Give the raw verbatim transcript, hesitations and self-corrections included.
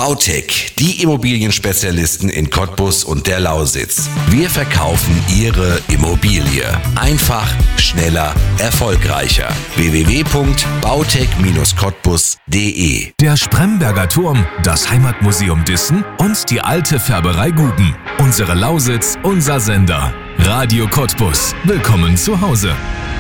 Bautech, die Immobilienspezialisten in Cottbus und der Lausitz. Wir verkaufen Ihre Immobilie. Einfach, schneller, erfolgreicher. w w w punkt bautech Bindestrich cottbus punkt d e. Der Spremberger Turm, das Heimatmuseum Dissen und die alte Färberei Guben. Unsere Lausitz, unser Sender. Radio Cottbus. Willkommen zu Hause.